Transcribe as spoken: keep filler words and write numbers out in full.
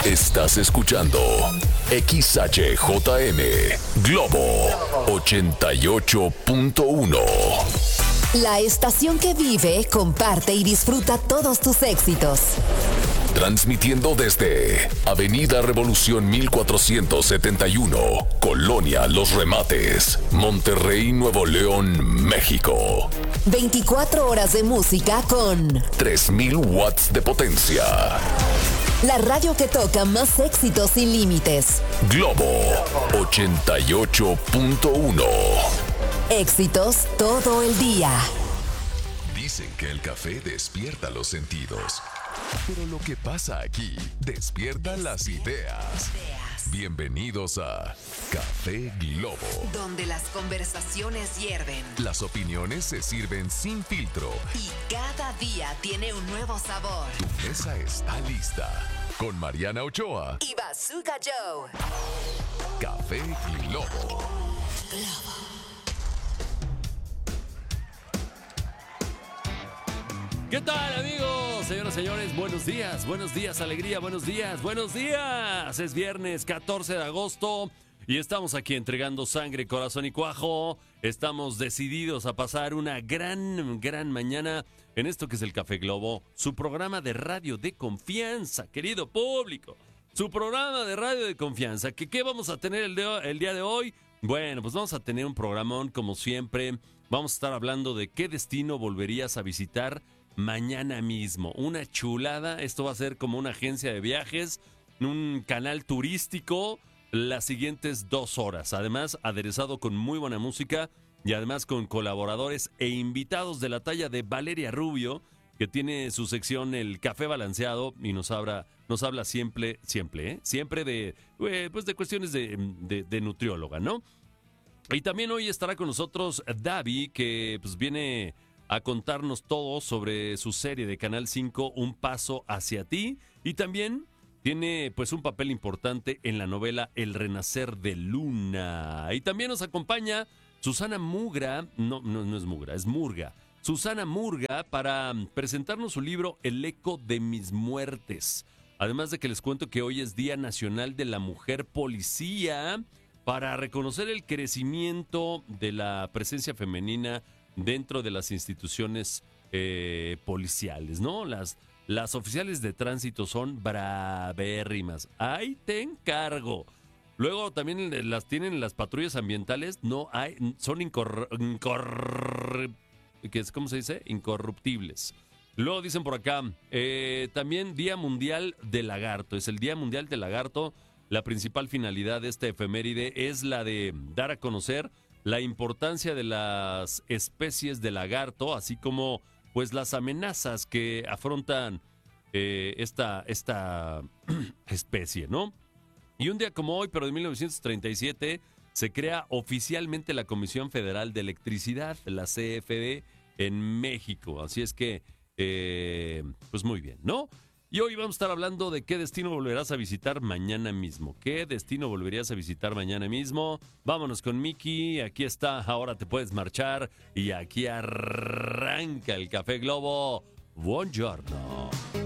Estás escuchando X H J M Globo ochenta y ocho punto uno. La estación que vive, comparte y disfruta todos tus éxitos. Transmitiendo desde Avenida Revolución mil cuatrocientos setenta y uno, Colonia Los Remates, Monterrey, Nuevo León, México. veinticuatro horas de música con tres mil watts de potencia. La radio que toca más éxitos sin límites. Globo ochenta y ocho punto uno. Éxitos todo el día. Dicen que el café despierta los sentidos, pero lo que pasa aquí despierta las ideas. Bienvenidos a Café Globo, donde las conversaciones hierven, las opiniones se sirven sin filtro y cada día tiene un nuevo sabor. Tu mesa está lista con Mariana Ochoa y Bazooka Joe. Café Globo. Globo. ¿Qué tal, amigos? Señoras y señores, buenos días, buenos días, alegría, buenos días, buenos días. Es viernes catorce de agosto y estamos aquí entregando sangre, corazón y cuajo. Estamos decididos a pasar una gran, gran mañana en esto que es el Café Globo, su programa de radio de confianza, querido público. Su programa de radio de confianza. ¿Qué, qué vamos a tener el, de, el día de hoy? Bueno, pues vamos a tener un programón como siempre. Vamos a estar hablando de qué destino volverías a visitar mañana mismo. Una chulada. Esto va a ser como una agencia de viajes, un canal turístico, las siguientes dos horas. Además, aderezado con muy buena música y además con colaboradores e invitados de la talla de Valeria Rubio, que tiene su sección El Café Balanceado y nos habla, nos habla siempre, siempre, ¿eh? siempre de, eh, pues de cuestiones de, de, de nutrióloga, ¿no? Y también hoy estará con nosotros Davi, que pues viene a contarnos todo sobre su serie de Canal cinco, Un Paso Hacia Ti, y también tiene pues un papel importante en la novela El Renacer de Luna. Y también nos acompaña Susana Mugra, no, no, no es Mugra, es Murga. Susana Murga para presentarnos su libro El Eco de Mis Muertes. Además de que les cuento que hoy es Día Nacional de la Mujer Policía, para reconocer el crecimiento de la presencia femenina dentro de las instituciones eh, policiales, ¿no? Las, las oficiales de tránsito son bravérrimas. Ahí te encargo. Luego también las tienen las patrullas ambientales, no hay, son incor, incor, ¿qué es, ¿cómo se dice? Incorruptibles. Luego dicen por acá, eh, también Día Mundial del Lagarto. Es el Día Mundial del Lagarto. La principal finalidad de esta efeméride es la de dar a conocer la importancia de las especies de lagarto, así como pues las amenazas que afrontan eh, esta, esta especie, ¿no? Y un día como hoy, pero de mil novecientos treinta y siete, se crea oficialmente la Comisión Federal de Electricidad, la C F E, en México. Así es que, eh, pues muy bien, ¿no? Y hoy vamos a estar hablando de qué destino volverás a visitar mañana mismo. ¿Qué destino volverías a visitar mañana mismo? Vámonos con Miki. Aquí está, ahora te puedes marchar. Y aquí arranca el Café Globo. Buongiorno.